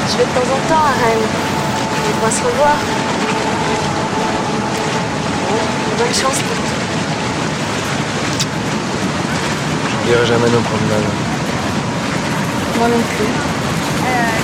Je vais de temps en temps à Rennes. On pourra se revoir. Bon, bonne chance pour tout. Je n'oublierai jamais nos promenades. Moi non plus.